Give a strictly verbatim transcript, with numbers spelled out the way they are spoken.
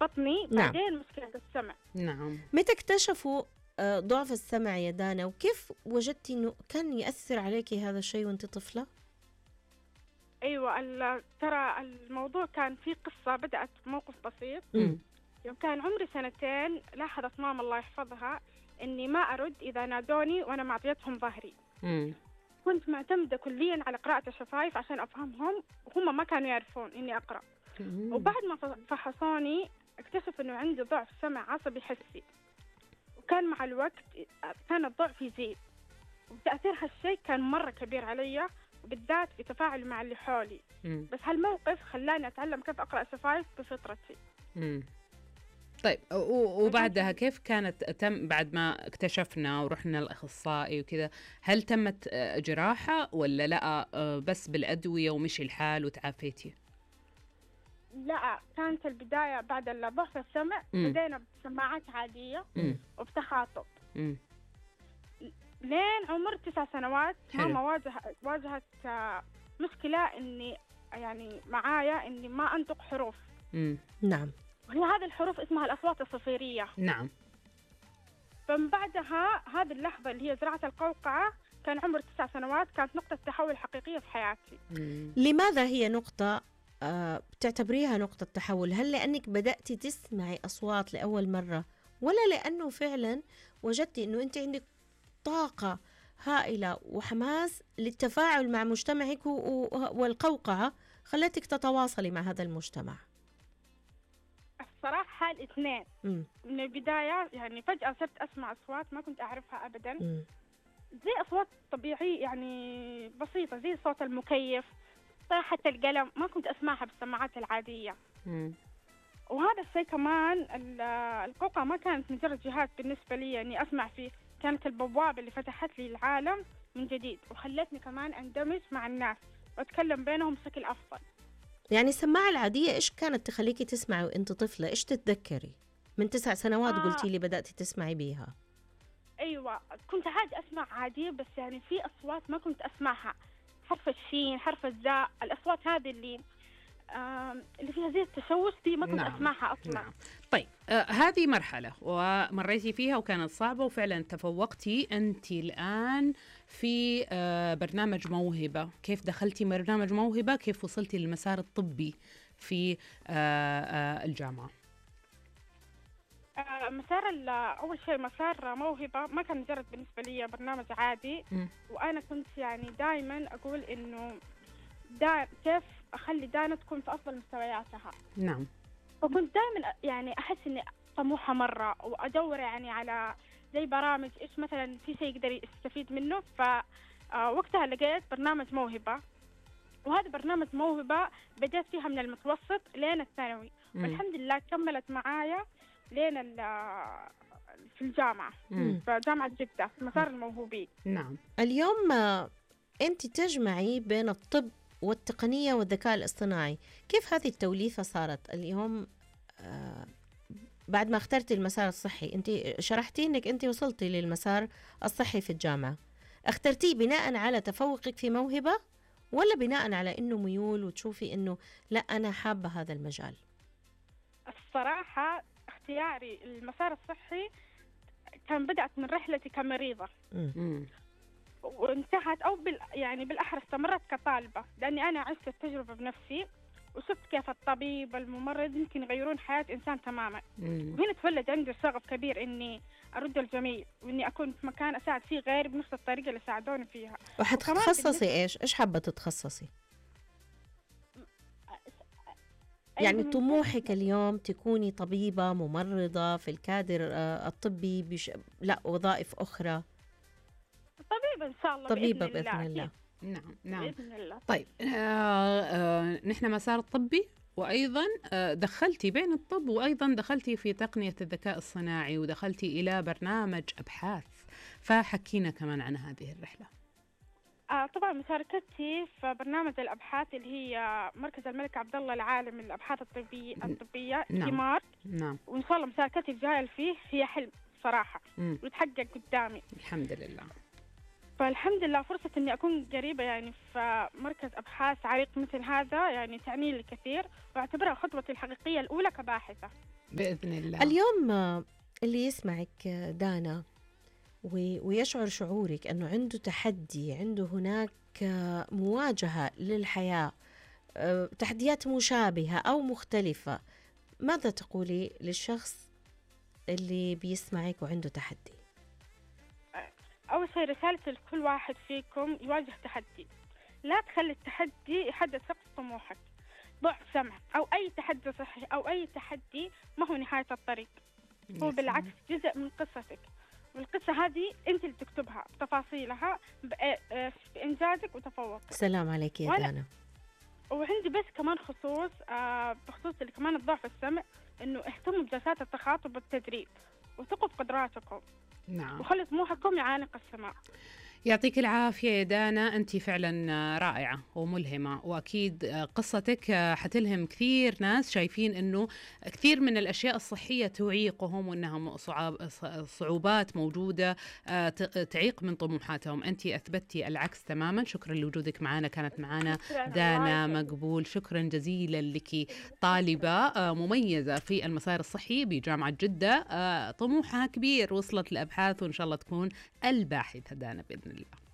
بطني. نعم. بعدين مشكلة السمع. نعم. متى اكتشفوا آه، ضعف السمع يا دانا، وكيف وجدتي إنه كان يأثر عليكي هذا الشيء وأنت طفلة؟ أيوة، ال- ترى الموضوع كان فيه قصة، بدأت بموقف بسيط. مم. يوم كان عمري سنتين لاحظت ماما الله يحفظها إني ما أرد إذا نادوني وأنا معطيتهم ظهري. مم. كنت معتمدة كليا على قراءة الشفايف عشان أفهمهم، وهم ما كانوا يعرفون إني أقرأ. مم. وبعد ما ف- فحصوني اكتشف إنه عندي ضعف سمع عصبي حسي، وكان مع الوقت كان الضعف يزيد، وتأثير هالشيء كان مرة كبير علي، وبالذات في تفاعل مع اللي حولي. مم. بس هالموقف خلاني أتعلم كيف أقرأ الشفايف بفطرتي. مم. طيب، و- وبعدها كيف كانت تم بعد ما اكتشفنا ورحنا الأخصائي وكذا؟ هل تمت آه، جراحة ولا لا آه، بس بالأدوية ومشي الحال وتعافيتي؟ لا، كانت البداية بعد ضعف السمع مم. بدينا بسماعات عادية مم. وبتخاطب مم. لين عمر تسع سنوات. حلو. ماما واجه واجهت آه، مشكلة إني يعني معايا إني ما أنطق حروف، مم. نعم. وهي هذه الحروف اسمها الأصوات الصفيرية. نعم. فمن بعدها هذه اللحظة اللي هي زراعة القوقعة كان عمر تسع سنوات، كانت نقطة تحول حقيقية في حياتي. مم. لماذا هي نقطة آه، بتعتبريها نقطة تحول؟ هل لأنك بدأتي تسمعي أصوات لأول مرة، ولا لأنه فعلا وجدتي أنه أنت عندك طاقة هائلة وحماس للتفاعل مع مجتمعك و- و- والقوقعة خلتك تتواصلي مع هذا المجتمع؟ الصراحة الاثنين. مم. من البداية يعني فجأة صرت أسمع أصوات ما كنت أعرفها أبدا، مم. زي أصوات طبيعية يعني بسيطة، زي صوت المكيف، طيحة القلم، ما كنت أسمعها بالسماعات العادية. مم. وهذا الشيء كمان ال- القوقعة ما كانت مجرد جهاز بالنسبة لي إني أسمع فيه، كانت البوابة اللي فتحت لي العالم من جديد، وخلتني كمان أندمج مع الناس وأتكلم بينهم بشكل أفضل. يعني السماعة العادية إيش كانت تخليكي تسمعي وأنت طفلة؟ إيش تتذكري؟ من تسع سنوات آه. قلتي لي بدأتي تسمعي بيها. أيوة، كنت عادي أسمع عادي، بس يعني في أصوات ما كنت أسمعها، حرف الشين، حرف الزاء، الأصوات هذه اللي آم، اللي فيها زي التشوش دي ما كنت نعم. أسمعها أصلا. نعم. طيب، آه هذه مرحلة ومريتي فيها وكانت صعبة وفعلا تفوقتي. أنت الآن في آه برنامج موهبة. كيف دخلتي برنامج موهبة؟ كيف وصلتي للمسار الطبي في آه آه الجامعة؟ آه، مسار ال- أول شيء مسار موهبة ما كان مجرد بالنسبة لي برنامج عادي. م. وأنا كنت يعني دائما أقول إنه دا كيف أخلي دانا تكون في أفضل مستوياتها. نعم. فكنت دائما يعني أحس إني طموحة مرة، وأدور يعني على زي برامج إيش مثلا في شيء يقدر يستفيد منه. فوقتها لقيت برنامج موهبة، وهذا برنامج موهبة بدأت فيها من المتوسط لين الثانوي، م. والحمد لله كملت معايا لين ال- في الجامعة، م. في جامعة جدة في مسار الموهوبين. نعم. اليوم آه، أنت تجمعي بين الطب والتقنية والذكاء الاصطناعي. كيف هذه التوليفة صارت اليوم آه، بعد ما اخترتي المسار الصحي؟ أنت شرحتي أنك أنت وصلتي للمسار الصحي في الجامعة، اخترتيه بناء على تفوقك في موهبة، ولا بناء على أنه ميول وتشوفي أنه لا أنا حابة هذا المجال؟ الصراحة اختياري المسار الصحي كان بدأت من رحلتي كمريضة، مم. م. وانتهت أو بال يعني بالأحرى استمرت كطالبة، لأني أنا عشت التجربة بنفسي وشفت كيف الطبيب الممرض يمكن يغيرون حياة إنسان تماما. م. وهنا تولد عندي شغف كبير إني أرد الجميل، وإني أكون في مكان أساعد فيه غيري بنفس الطريقة اللي ساعدوني فيها. وحتتخصصي إيش؟ إيش حابة تتخصصي؟ يعني أي- طموحك اليوم تكوني طبيبة ممرضة في الكادر آه، الطبي بش... لا وظائف أخرى؟ طبيبة إن شاء الله. طبيبة بإذن بإذن الله. أكيد. نعم. نعم. بإذن الله. طيب، آه آه نحن مسار الطبي، وأيضا آه دخلتي بين الطب وأيضا دخلتي في تقنية الذكاء الصناعي ودخلتي إلى برنامج أبحاث، فحكينا كمان عن هذه الرحلة. آه طبعا مشاركتي في برنامج الأبحاث اللي هي مركز الملك عبد الله العالمي للأبحاث الطبية الطبية نعم. كيمار. نعم. وإن شاء الله مشاركتي الجاية فيه هي حلم صراحة مم. ويتحقق قدامي. الحمد لله. فالحمد لله فرصة إني أكون قريبة يعني في مركز أبحاث عريق مثل هذا يعني تعني لي كثير، وأعتبرها خطوتي الحقيقية الأولى كباحثة. بإذن الله. اليوم آه، اللي يسمعك آه، دانا و- ويشعر شعورك أنه عنده تحدي، عنده هناك آه، مواجهة للحياة، آه، تحديات مشابهة أو مختلفة، ماذا تقولي للشخص اللي بيسمعك وعنده تحدي؟ أول شيء رسالتي لكل واحد فيكم يواجه تحدي، لا تخلي التحدي يحدد سقف طموحك. ضعف سمع أو أي تحدي صحي أو أي تحدي ما هو نهاية الطريق، هو بالعكس جزء من قصتك، والقصة هذه أنت اللي تكتبها بتفاصيلها في إنجازك وتفوقك. سلام عليك يا وأنا- دانا. وعندي بس كمان خصوص آه بخصوص اللي كمان الضعف السمع، إنه اهتموا بجلسات التخاطب والتدريب، وثقوا بقدراتكم، نعم. وخلوا طموحكم يعانق السماء. يعطيك العافية يا دانا، أنت فعلا رائعة وملهمة، وأكيد قصتك حتلهم كثير ناس شايفين أنه كثير من الأشياء الصحية تعيقهم، وأنها صعاب صعوبات موجودة تعيق من طموحاتهم. أنت أثبتي العكس تماما. شكرا لوجودك معنا، كانت معنا دانا مقبول. شكرا جزيلا لك، طالبة مميزة في المسار الصحي بجامعة جدة، طموحها كبير، وصلت لأبحاث، وإن شاء الله تكون الباحثة دانا بإذن الله.